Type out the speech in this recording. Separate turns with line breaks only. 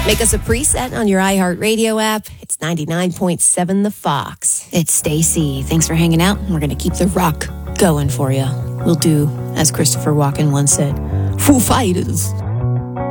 Make us a preset on your iHeartRadio app. It's 99.7 The Fox.
It's Stacy. Thanks for hanging out. We're going to keep the rock going for you. We'll do, as Christopher Walken once said, Foo Fighters.